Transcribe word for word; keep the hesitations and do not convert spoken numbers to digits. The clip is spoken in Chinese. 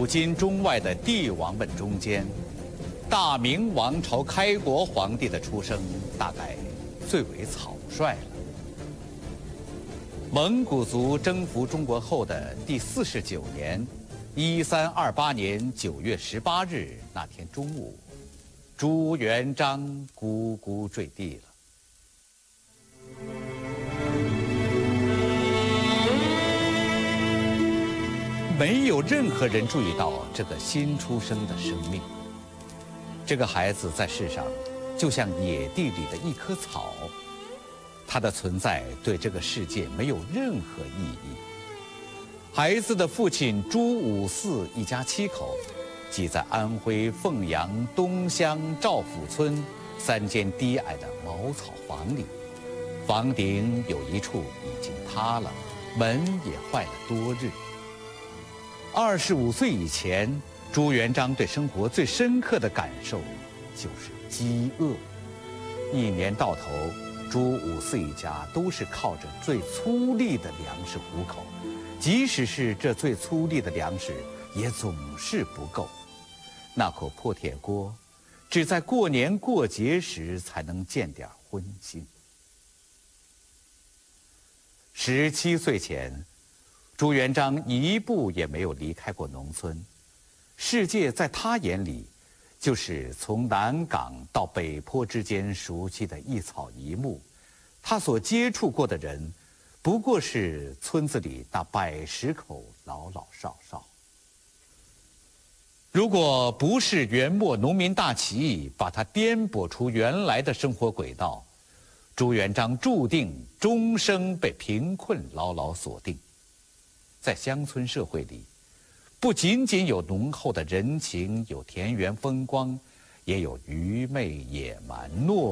古今中外的帝王们中间，大明王朝开国皇帝的出生大概最为草率了。蒙古族征服中国后的第四十九年，一三二八年九月十八日那天中午，朱元璋咕咕坠地了。没有任何人注意到这个新出生的生命。这个孩子在世上，就像野地里的一棵草，他的存在对这个世界没有任何意义。孩子的父亲朱五四一家七口，挤在安徽凤阳东乡赵府村三间低矮的茅草房里，房顶有一处已经塌了，门也坏了多日。二十五岁以前，朱元璋对生活最深刻的感受就是饥饿。一年到头，朱五四一家都是靠着最粗粝的粮食糊口，即使是这最粗粝的粮食，也总是不够。那口破铁锅，只在过年过节时才能见点荤腥。十七岁前，朱元璋一步也没有离开过农村，世界在他眼里，就是从南港到北坡之间熟悉的一草一木，他所接触过的人，不过是村子里那百十口老老少少。如果不是元末农民大起义把他颠簸出原来的生活轨道，朱元璋注定终生被贫困牢牢锁定。在乡村社会里，不仅仅有浓厚的人情，有田园风光，也有愚昧野蛮懦